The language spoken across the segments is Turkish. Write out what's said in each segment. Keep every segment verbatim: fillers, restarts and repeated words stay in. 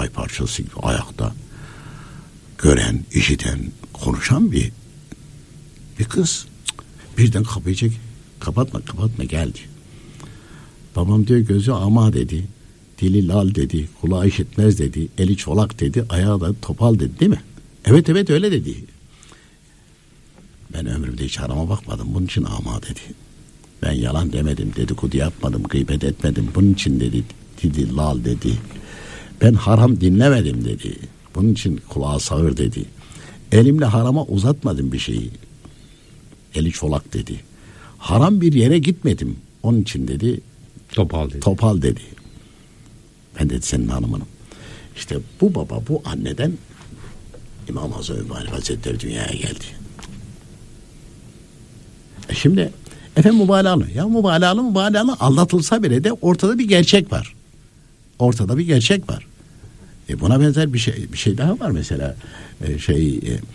pay parçası gibi ayakta. Gören, işiten, konuşan bir bir kız. Birden kapıyı çek. Kapatma kapatma gel diyor. Babam diyor gözü ama dedi. Dili lal dedi. Kulağı işitmez dedi. Eli çolak dedi. Ayağı da topal dedi değil mi? Evet evet öyle dedi. Ben ömrümde hiç harama bakmadım. Bunun için ama dedi. Ben yalan demedim. Dedikodu yapmadım. Gıybet etmedim. Bunun için dedi. Dili lal dedi. Ben haram dinlemedim dedi. Bunun için kulağı sağır dedi. Elimle harama uzatmadım bir şeyi. Eli çolak dedi. Haram bir yere gitmedim. Onun için dedi. Topal dedi. Topal dedi. Ben dedi senin hanımınım. İşte bu baba bu anneden İmam Hazreti Ömer Hazretleri dünyaya geldi. E şimdi efendim mübalağalı. Ya mübalağalı mübalağalı aldatılsa bile de ortada bir gerçek var. Ortada bir gerçek var. E buna benzer bir şey bir şey daha var mesela. E şey e, e,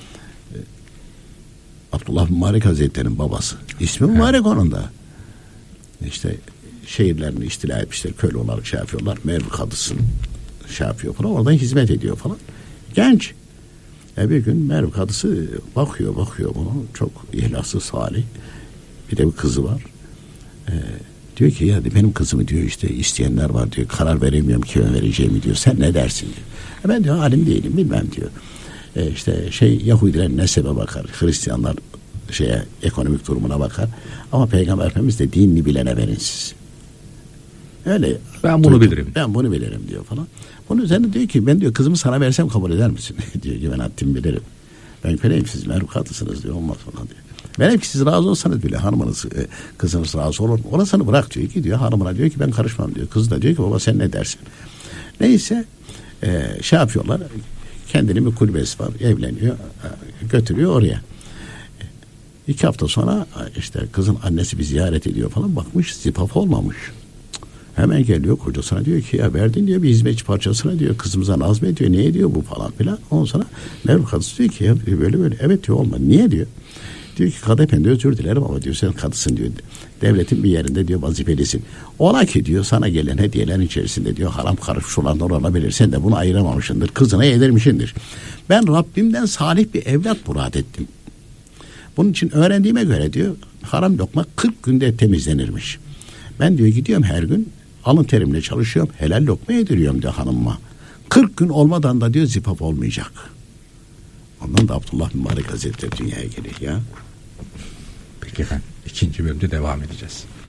Abdullah Mübarek Hazretleri'nin babası. İsmi Mübarek onun da. İşte şehirlerini istila etmişler. Köle olarak şey yapıyorlar. Merv Kadısı'nın şey yapıyor falan. Oradan hizmet ediyor falan. Genç. E bir gün Merv Kadısı bakıyor bakıyor bunu. Çok ihlaslı, salih. Bir de bir kızı var. E, diyor ki ya benim kızımı diyor işte isteyenler var diyor. Karar veremiyorum kime vereceğimi diyor. Sen ne dersin diyor. E ben diyor alim değilim bilmem diyor. E işte şey Yahudiler nesebe bakar. Hristiyanlar şeye ekonomik durumuna bakar. Ama Peygamber Efendimiz de dinini bilene verin siz. Öyle. Ben bunu bilirim. Ben bunu bilirim diyor falan. Bunun üzerine diyor ki ben diyor kızımı sana versem kabul eder misin? diyor ki ben haddimi bilirim. Ben köleyim siz merhukatısınız diyor. Olmaz falan diyor. Velev ki siz razı olsanız bile hanımınız kızınız razı olur mu? Orasını bırak diyor ki diyor hanımına diyor ki ben karışmam diyor. Kız da diyor ki baba sen ne dersin? Neyse e, şey yapıyorlar. Kendinin bir kulübesi var. Evleniyor. Götürüyor oraya. İki hafta sonra işte kızın annesi bir ziyaret ediyor falan. Bakmış zipaf olmamış. Hemen geliyor kocasına diyor ki ya verdin diyor bir hizmetçi parçasına diyor kızımıza naz mı ediyor niye diyor bu falan filan. Ondan sonra Merve Kadısı diyor ki ya böyle böyle evet diyor olmadı niye diyor. Diyor ki Kadı Efendi özür dilerim ama diyor sen kadısın diyor. Devletin bir yerinde diyor vazifelisin. Ola ki diyor sana gelen hediyelerin içerisinde diyor haram karışmış olanlar olabilir. Sen de bunu ayıramamışsındır. Kızına yedirmişsindir. Ben Rabbimden salih bir evlat murat ettim. Bunun için öğrendiğime göre diyor haram lokma kırk günde temizlenirmiş. Ben diyor gidiyorum her gün alın terimle çalışıyorum. Helal lokma yediriyorum diyor hanımıma. kırk gün olmadan da diyor zipap olmayacak. Ondan da Abdullah Mübarek Hazretleri dünyaya geliyor ya. Peki efendim. İkinci bölümde devam edeceğiz.